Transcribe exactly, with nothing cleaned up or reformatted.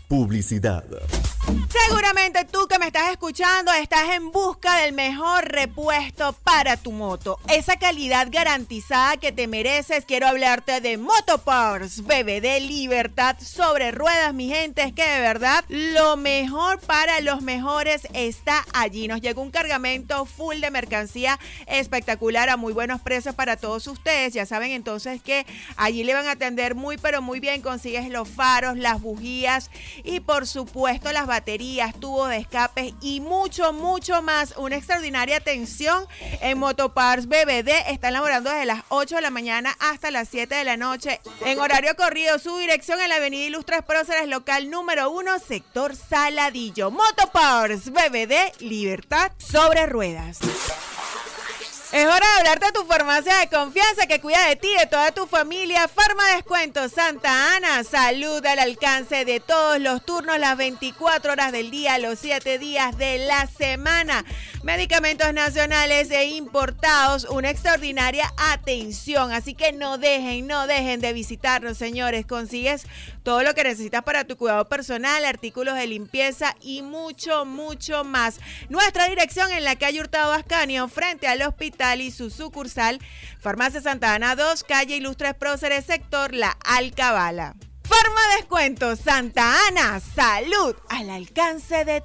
Publicidad. Seguramente tú que me estás escuchando estás en busca del mejor repuesto para tu moto. Esa calidad garantizada que te mereces. Quiero hablarte de Motoparts B B D Libertad sobre ruedas, mi gente. Es que de verdad lo mejor para los mejores está allí. Nos llegó un cargamento full de mercancía espectacular a muy buenos precios para todos ustedes. Ya saben entonces que allí le van a atender muy pero muy bien. Consigues los faros, las bujías y por supuesto las baterías, tubos de escape y mucho, mucho más. Una extraordinaria atención en Motoparts B B D. Están laborando desde las ocho de la mañana hasta las siete de la noche en horario corrido. Su dirección en la avenida Ilustres Próceres, local número uno, sector Saladillo. Motoparts B B D, libertad sobre ruedas. Es hora de hablarte de tu farmacia de confianza que cuida de ti y de toda tu familia. Farma Descuento Santa Ana, salud al alcance de todos los turnos, las veinticuatro horas del día, los siete días de la semana. Medicamentos nacionales e importados, una extraordinaria atención. Así que no dejen, no dejen de visitarnos, señores. Consigues todo lo que necesitas para tu cuidado personal, artículos de limpieza y mucho, mucho más. Nuestra dirección en la calle Hurtado Ascanio, frente al hospital y su sucursal, Farmacia Santa Ana dos, calle Ilustres Próceres, sector La Alcabala. Farma Descuento Santa Ana, salud al alcance de